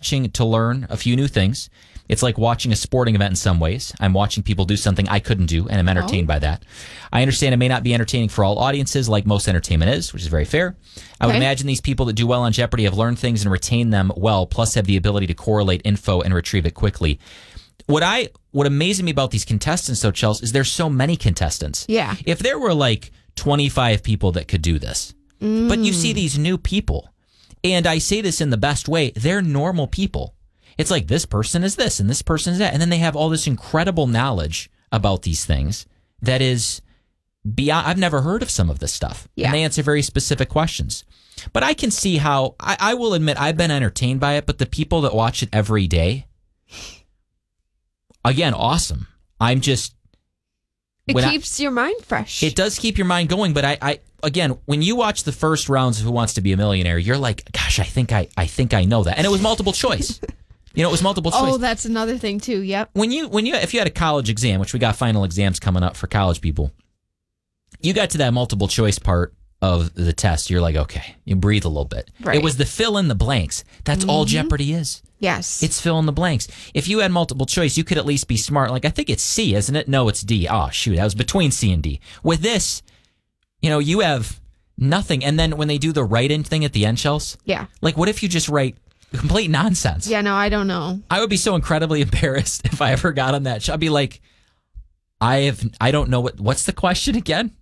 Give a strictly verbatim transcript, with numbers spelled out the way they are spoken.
watching to learn a few new things. It's like watching a sporting event in some ways. I'm watching people do something I couldn't do, and I'm entertained oh. by that. I understand it may not be entertaining for all audiences, like most entertainment is, which is very fair. I would okay. imagine these people that do well on Jeopardy have learned things and retain them well, plus have the ability to correlate info and retrieve it quickly. What I what amazes me about these contestants, though, Chelsea, is there's so many contestants. Yeah. If there were like twenty-five people that could do this, mm. but you see these new people, and I say this in the best way, they're normal people. It's like this person is this and this person is that. And then they have all this incredible knowledge about these things that is beyond. I've never heard of some of this stuff. Yeah. And they answer very specific questions. But I can see how, I, I will admit, I've been entertained by it, but the people that watch it every day, again, awesome. I'm just. It keeps I, your mind fresh. It does keep your mind going. But I, I, again, when you watch the first rounds of Who Wants to Be a Millionaire, you're like, gosh, I think I, I think I know that. And it was multiple choice. You know, it was multiple choice. Oh, that's another thing too. Yep. When you, when you, if you had a college exam, which we got final exams coming up for college people, you got to that multiple choice part of the test. You're like, okay, you breathe a little bit. Right. It was the fill in the blanks. That's mm-hmm. all Jeopardy is. Yes. It's fill in the blanks. If you had multiple choice, you could at least be smart. Like, I think it's C, isn't it? No, it's D. Oh, shoot. I was between C and D. With this, you know, you have nothing. And then when they do the write-in thing at the end, Chelsea, yeah. like, what if you just write complete nonsense? Yeah, no, I don't know. I would be so incredibly embarrassed if I ever got on that show. I'd be like, I have, I don't know what, what's the question again?